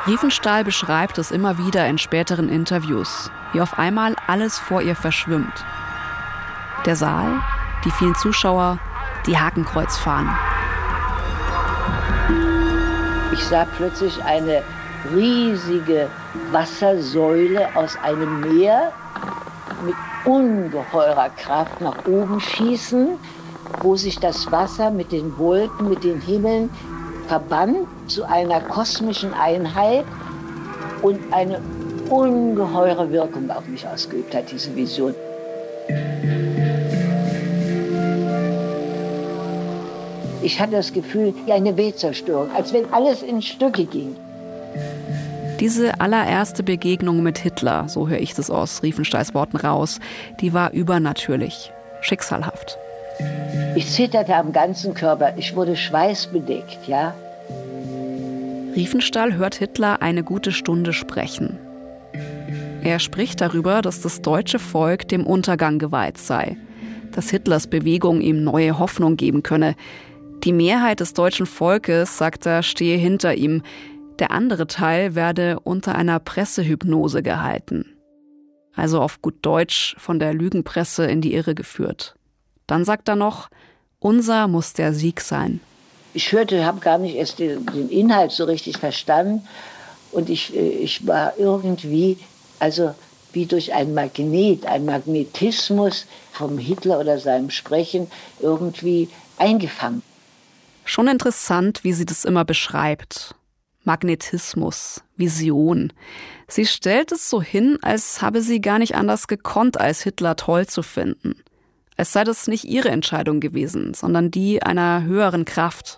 Riefenstahl beschreibt es immer wieder in späteren Interviews, wie auf einmal alles vor ihr verschwimmt. Der Saal, die vielen Zuschauer, die Hakenkreuzfahnen. Ich sah plötzlich eine riesige Wassersäule aus einem Meer mit ungeheurer Kraft nach oben schießen, wo sich das Wasser mit den Wolken, mit den Himmeln verband zu einer kosmischen Einheit und eine ungeheure Wirkung auf mich ausgeübt hat, diese Vision. Ich hatte das Gefühl, wie eine Weltzerstörung, als wenn alles in Stücke ging. Diese allererste Begegnung mit Hitler, so höre ich das aus Riefenstahls Worten raus, die war übernatürlich, schicksalhaft. Ich zitterte am ganzen Körper, ich wurde schweißbedeckt, ja. Riefenstahl hört Hitler eine gute Stunde sprechen. Er spricht darüber, dass das deutsche Volk dem Untergang geweiht sei, dass Hitlers Bewegung ihm neue Hoffnung geben könne. Die Mehrheit des deutschen Volkes, sagt er, stehe hinter ihm. Der andere Teil werde unter einer Pressehypnose gehalten. Also auf gut Deutsch von der Lügenpresse in die Irre geführt. Dann sagt er noch, unser muss der Sieg sein. Ich habe gar nicht erst den Inhalt so richtig verstanden. Und ich war irgendwie, also wie durch ein Magnetismus vom Hitler oder seinem Sprechen irgendwie eingefangen. Schon interessant, wie sie das immer beschreibt. Magnetismus, Vision. Sie stellt es so hin, als habe sie gar nicht anders gekonnt, als Hitler toll zu finden. Als sei das nicht ihre Entscheidung gewesen, sondern die einer höheren Kraft.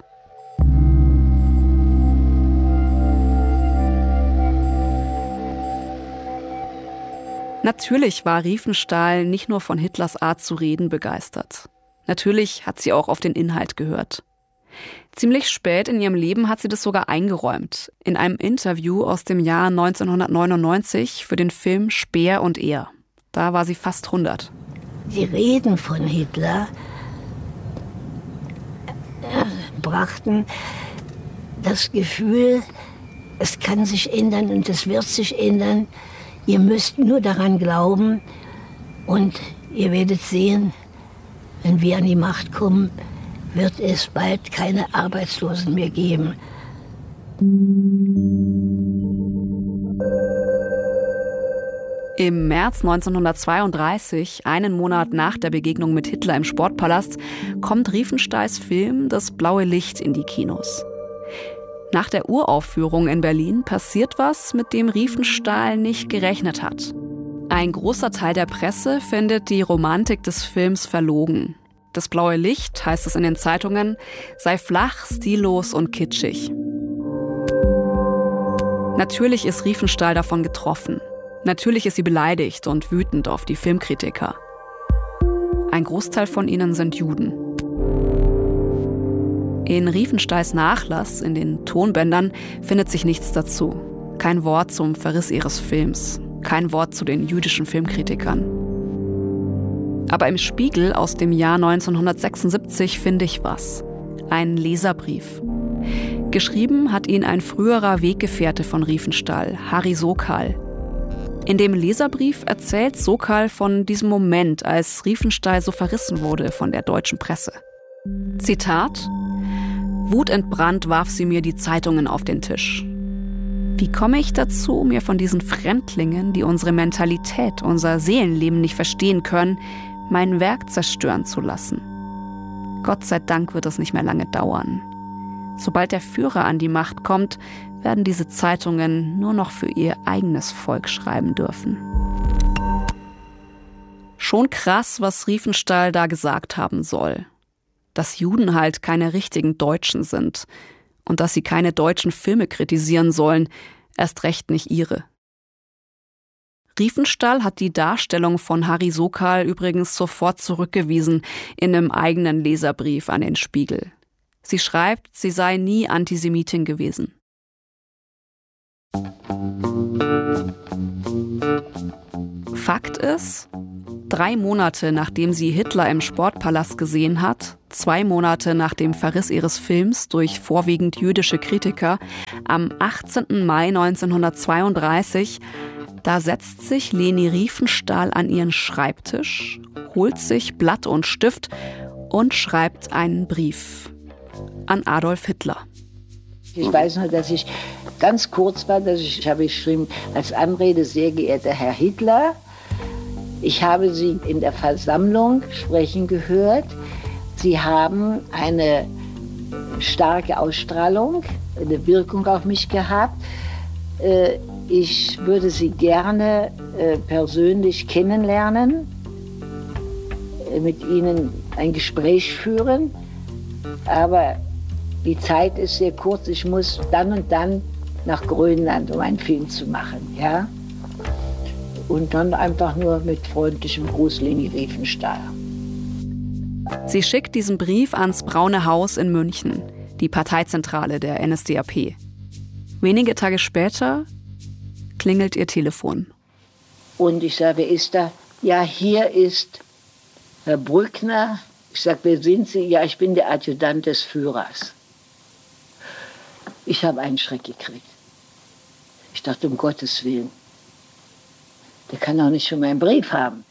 Natürlich war Riefenstahl nicht nur von Hitlers Art zu reden begeistert. Natürlich hat sie auch auf den Inhalt gehört. Ziemlich spät in ihrem Leben hat sie das sogar eingeräumt. In einem Interview aus dem Jahr 1999 für den Film Speer und Er. Da war sie fast 100. Die Reden von Hitler brachten das Gefühl, es kann sich ändern und es wird sich ändern. Ihr müsst nur daran glauben und ihr werdet sehen, wenn wir an die Macht kommen, wird es bald keine Arbeitslosen mehr geben. Im März 1932, einen Monat nach der Begegnung mit Hitler im Sportpalast, kommt Riefenstahls Film Das blaue Licht in die Kinos. Nach der Uraufführung in Berlin passiert was, mit dem Riefenstahl nicht gerechnet hat. Ein großer Teil der Presse findet die Romantik des Films verlogen. Das blaue Licht, heißt es in den Zeitungen, sei flach, stillos und kitschig. Natürlich ist Riefenstahl davon getroffen. Natürlich ist sie beleidigt und wütend auf die Filmkritiker. Ein Großteil von ihnen sind Juden. In Riefenstahls Nachlass, in den Tonbändern, findet sich nichts dazu. Kein Wort zum Verriss ihres Films. Kein Wort zu den jüdischen Filmkritikern. Aber im Spiegel aus dem Jahr 1976 finde ich was. Ein Leserbrief. Geschrieben hat ihn ein früherer Weggefährte von Riefenstahl, Harry Sokal. In dem Leserbrief erzählt Sokal von diesem Moment, als Riefenstahl so verrissen wurde von der deutschen Presse. Zitat: Wutentbrannt warf sie mir die Zeitungen auf den Tisch. Wie komme ich dazu, mir von diesen Fremdlingen, die unsere Mentalität, unser Seelenleben nicht verstehen können, mein Werk zerstören zu lassen? Gott sei Dank wird es nicht mehr lange dauern. Sobald der Führer an die Macht kommt, werden diese Zeitungen nur noch für ihr eigenes Volk schreiben dürfen. Schon krass, was Riefenstahl da gesagt haben soll. Dass Juden halt keine richtigen Deutschen sind und dass sie keine deutschen Filme kritisieren sollen, erst recht nicht ihre. Riefenstahl hat die Darstellung von Harry Sokal übrigens sofort zurückgewiesen in einem eigenen Leserbrief an den Spiegel. Sie schreibt, sie sei nie Antisemitin gewesen. Fakt ist, 3 Monate nachdem sie Hitler im Sportpalast gesehen hat, 2 Monate nach dem Verriss ihres Films durch vorwiegend jüdische Kritiker, am 18. Mai 1932, da setzt sich Leni Riefenstahl an ihren Schreibtisch, holt sich Blatt und Stift und schreibt einen Brief an Adolf Hitler. Ich weiß nur, dass ich ganz kurz war, ich habe geschrieben, als Anrede, sehr geehrter Herr Hitler, ich habe Sie in der Versammlung sprechen gehört. Sie haben eine starke Ausstrahlung, eine Wirkung auf mich gehabt. Ich würde Sie gerne persönlich kennenlernen, mit Ihnen ein Gespräch führen, aber die Zeit ist sehr kurz. Ich muss dann und dann nach Grönland, um einen Film zu machen, ja. Und dann einfach nur mit freundlichem Gruß, Leni Riefenstahl. Sie schickt diesen Brief ans Braune Haus in München, die Parteizentrale der NSDAP. Wenige Tage später klingelt ihr Telefon. Und ich sage, wer ist da? Ja, hier ist Herr Brückner. Ich sage, wer sind Sie? Ja, ich bin der Adjutant des Führers. Ich habe einen Schreck gekriegt. Ich dachte, um Gottes Willen, der kann doch nicht schon meinen Brief haben.